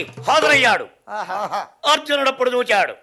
హాజరయ్యాడు. అర్జునుడప్పుడు చూచాడు.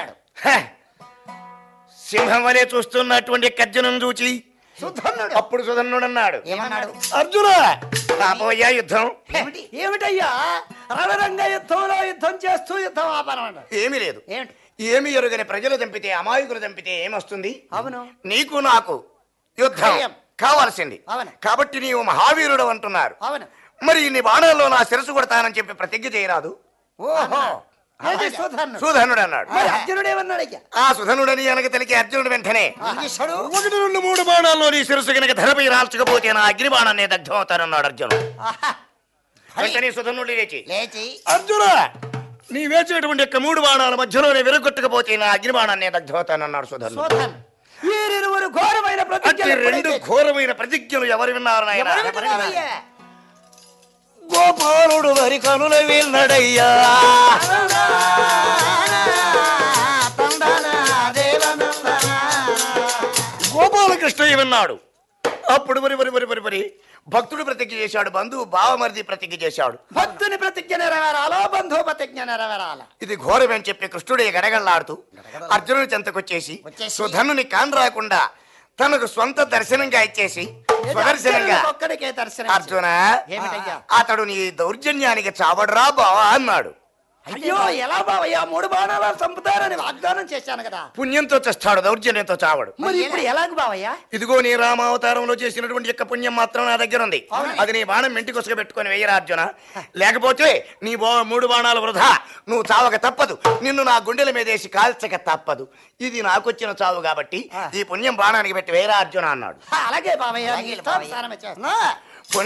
సింహం వలె చూస్తున్నటువంటి అర్జునుని చూచి అప్పుడు సుధన్నుడు అన్నాడు, అర్జున ఆపోయ్యా యుద్ధం. ఏమిటయ్యా రణరంగ యుద్ధంలో యుద్ధం చేస్తూ యుద్ధం ఆపనమాట? ఏమీ లేదు. ఏమి ఎరుగని ప్రజలు చంపితే అమాయకులు చంపితే ఏమొస్తుంది? అవును, నీకు నాకు యుద్ధం కావాల్సింది కాబట్టి నీవు మహావీరుడు అంటున్నారు. మరి ఇన్ని బాణాల్లో నా శిరసు కొడతానని చెప్పి ప్రతిజ్ఞ చేయరాదు? ఓహో, సుధనుడు అన్నాడు. అర్జునుడు ఏమన్నాడు? ఆ సుధనుడని అనక తెలికి అర్జునుడు వెంటనే 1 2 3 బాణాల్లో నీ శిరసు కనుక ధరపై రాల్చకపోతే నా అగ్ని బాణాన్ని దగ్ధం అవుతానన్నాడు అర్జునుడు. వెంటనే సుధనుడు లేచి, అర్జున నీ వేచేటువంటి 3 బాణాల మధ్యలోనే విరగొట్టకపోతే నా అగ్ని బాణాన్ని దగ్ధం అవుతానన్నాడు సుధనుడు. ఘోరమైన 2 ఘోరమైన ప్రతిజ్ఞలు ఎవరు విన్నారు నాయన? గోపాలుడు వరి కనుల వీల్నడయ్యా, గోపాలకృష్ణయ్య విన్నాడు. అప్పుడు మరి భక్తుడు ప్రతిజ్ఞ చేశాడు, బంధువు బావమరిది ప్రతిజ్ఞ చేశాడు. భక్తుని ప్రతిజ్ఞ నెరవేరాలో, బంధువు ప్రతిజ్ఞ నెరవేరాల. ఇది ఘోరమని చెప్పి కృష్ణుడే గడగళ్లాడుతూ అర్జునుడి చెంతకొచ్చేసి సుధనుని కాన్ రాకుండా తనకు స్వంత దర్శనంగా ఇచ్చేసి స్వదర్శనంగా, అర్జున అతడు నీ దౌర్జన్యానికి చావడరా బావా అన్నాడు. అయ్యో ఎలా బావయ్యా, 3 బాణాలు చంపుతారని వాగ్దానం చేశాను కదా. పుణ్యంతో చస్తాడు, దౌర్జన్యంతో చావడు. మరి ఇప్పుడు ఎలాగ బావయ్యా? ఇదిగో నీ రామావతారంలో చేసినటువంటి యొక్క పుణ్యం మాత్రం నా దగ్గర ఉంది. అది నీ బాణం మెంటి కొసగా పెట్టుకుని వేయరా అర్జున, లేకపోతే నీ 3 బాణాలు వృధా, నువ్వు చావక తప్పదు, నిన్ను నా గుండెల మీదేసి కాల్చక తప్పదు. ఇది నాకొచ్చిన చావు కాబట్టి ఈ పుణ్యం బాణానికి పెట్టి వేయరా అర్జున అన్నాడు. అలాగే బావయ్య.